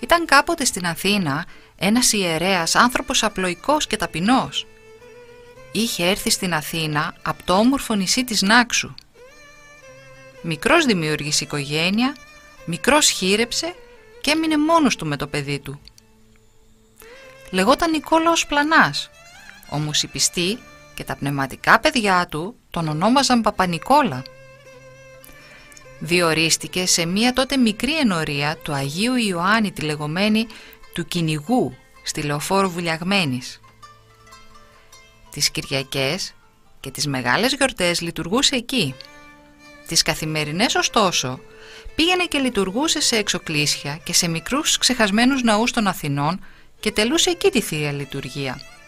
Ήταν κάποτε στην Αθήνα ένας ιερέας, άνθρωπος απλοϊκός και ταπεινός. Είχε έρθει στην Αθήνα από το όμορφο νησί της Νάξου. Μικρός δημιούργησε οικογένεια, μικρός χείρεψε και έμεινε μόνος του με το παιδί του. Λεγόταν Νικόλαος Πλανάς, όμως οι πιστοί και τα πνευματικά παιδιά του τον ονόμαζαν Παπα-Νικόλα. Διορίστηκε σε μία τότε μικρή ενορία του Αγίου Ιωάννη, τη λεγόμενη του Κυνηγού, στη Λεωφόρο Βουλιαγμένης. Τις Κυριακές και τις μεγάλες γιορτές λειτουργούσε εκεί. Τις καθημερινές ωστόσο πήγαινε και λειτουργούσε σε εξοκλήσια και σε μικρούς ξεχασμένους ναούς των Αθηνών και τελούσε εκεί τη Θεία Λειτουργία.